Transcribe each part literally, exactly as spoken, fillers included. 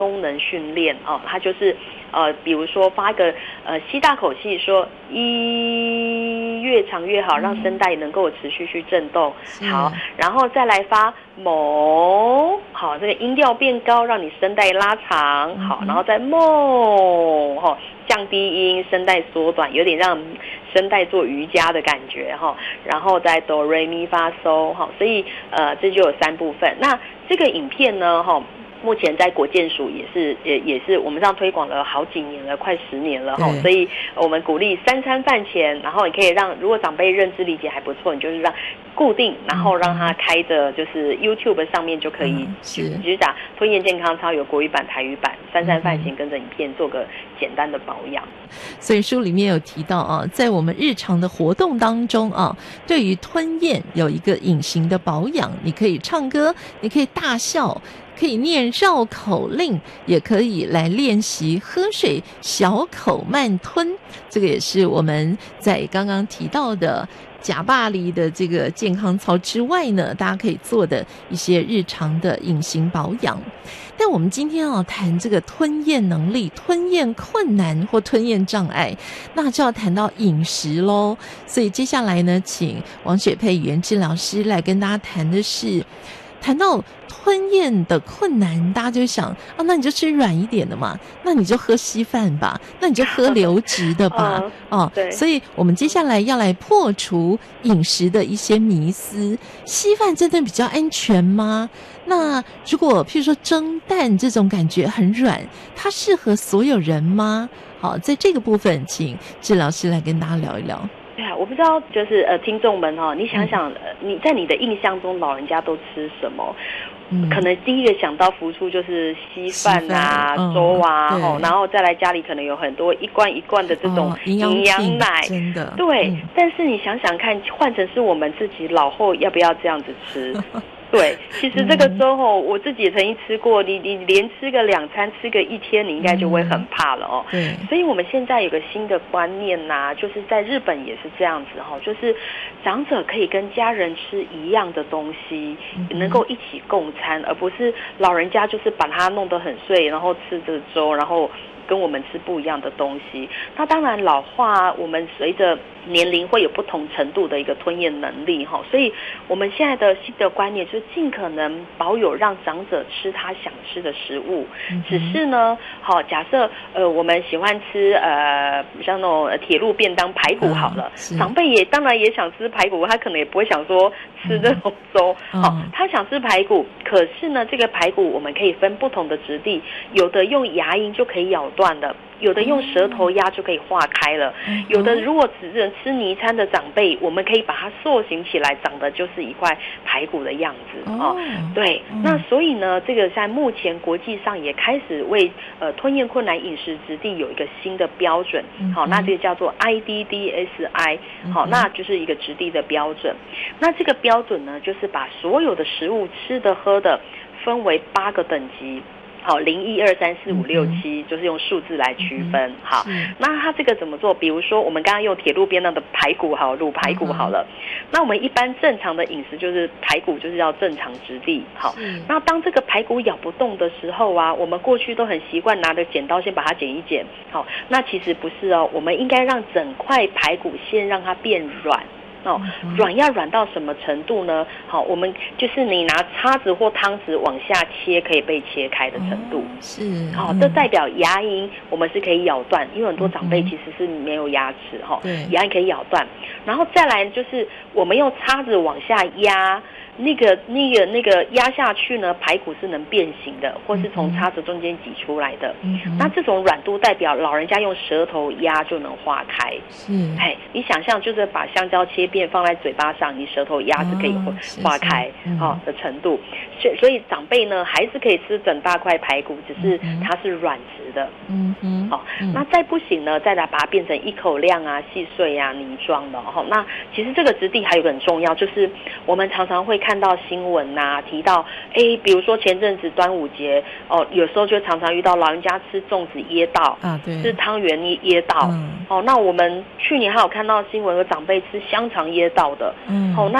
功能训练哦，它就是呃，比如说发一个呃吸大口气，说一越长越好，让声带能够持续去震动。好，然后再来发某，好，这个音调变高，让你声带拉长。好，然后再某，哈、哦，降低音，声带缩短，有点让声带做瑜伽的感觉哈。然后再哆瑞咪发嗦，哈，所以呃这就有三部分。那这个影片呢，哈。目前在国健署也是也也是我们这样推广了好几年了，快十年了哈，所以我们鼓励三餐饭前，然后你可以让如果长辈认知理解还不错，你就是让固定，然后让他开着就是 YouTube 上面就可以，只是打吞咽健康操有国语版、台语版，三餐饭前跟着影片做个简单的保养。 所以书里面有提到啊，在我们日常的活动当中啊，对于吞咽有一个隐形的保养，你可以唱歌，你可以大笑。可以念绕口令，也可以来练习喝水小口慢吞，这个也是我们在刚刚提到的假巴黎的这个健康操之外呢，大家可以做的一些日常的隐形保养。但我们今天要谈这个吞咽能力、吞咽困难或吞咽障碍，那就要谈到饮食咯。所以接下来呢，请王雪佩语言治疗师来跟大家谈的是谈到吞咽的困难，大家就想啊，那你就吃软一点的嘛，那你就喝稀饭吧，那你就喝流质的吧，哦，对，所以我们接下来要来破除饮食的一些迷思。稀饭真的比较安全吗？那如果譬如说蒸蛋这种感觉很软，它适合所有人吗？好，在这个部分，请治疗师来跟大家聊一聊。 对啊，我不知道，就是呃，听众们哦，你想想，呃，你在你的印象中，老人家都吃什么？嗯、可能第一个想到浮出就是稀饭啊、饭粥啊，哦，然后再来家里可能有很多一罐一罐的这种营养奶， 真的对、嗯。但是你想想看，换成是我们自己老后要不要这样子吃？对，其实这个粥吼，我自己也曾经吃过，你你连吃个两餐，吃个一天，你应该就会很怕了哦。对，所以我们现在有个新的观念呐、啊，就是在日本也是这样子哈，就是长者可以跟家人吃一样的东西，嗯、能够一起共餐，而不是老人家就是把它弄得很碎，然后吃这个粥，然后跟我们吃不一样的东西。那当然老化，我们随着年龄会有不同程度的一个吞咽能力哈，所以我们现在的新的观念就是尽可能保有让长者吃他想吃的食物，嗯、只是呢，好，假设呃我们喜欢吃呃像那种铁路便当排骨好了，嗯、长辈也当然也想吃排骨，他可能也不会想说吃这种粥，好、嗯，他想吃排骨，可是呢这个排骨我们可以分不同的质地，有的用牙龈就可以咬断的。有的用舌头压就可以化开了，嗯、有的如果只是吃泥餐的长辈，我们可以把它塑形起来，长得就是一块排骨的样子哦。对，嗯、那所以呢，这个在目前国际上也开始为呃吞咽困难饮食质地有一个新的标准，好、嗯，那这个叫做 I D D S I， 好、嗯，那就是一个质地的标准。那这个标准呢，就是把所有的食物吃的喝的分为八个等级。好，零一二三四五六七，就是用数字来区分。嗯、好，那它这个怎么做？比如说，我们刚刚用铁路边上的排骨，好，卤排骨好了。嗯、那我们一般正常的饮食就是排骨就是要正常质地。好，那当这个排骨咬不动的时候啊，我们过去都很习惯拿着剪刀先把它剪一剪。好，那其实不是哦，我们应该让整块排骨先让它变软。哦，软要软到什么程度呢？好，我们就是你拿叉子或汤匙往下切，可以被切开的程度。哦、是，好、哦，这代表牙龈我们是可以咬断，因为很多长辈其实是没有牙齿哈，对、哦，牙龈可以咬断。然后再来就是我们用叉子往下压。那个、那个、那个压下去呢，排骨是能变形的，或是从叉子中间挤出来的。嗯、那这种软度代表老人家用舌头压就能化开。嗯，哎，你想象就是把香蕉切片放在嘴巴上，你舌头压是可以化开好、哦、的程度。所以，所以长辈呢还是可以吃整大块排骨，只是它是软质的。嗯嗯，好、哦，那再不行呢，再来把它变成一口量啊、细碎啊、泥状的。好、哦，那其实这个质地还有个很重要，就是我们常常会看到新闻啊，提到，哎，比如说前阵子端午节，哦，有时候就常常遇到老人家吃粽子噎到，啊，对，吃汤圆噎到，嗯，哦，那我们去年还有看到新闻有长辈吃香肠噎到的，嗯，哦，那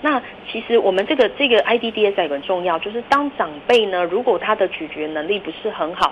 那其实我们这个这个 I D D S 也很重要，就是当长辈呢，如果他的咀嚼能力不是很好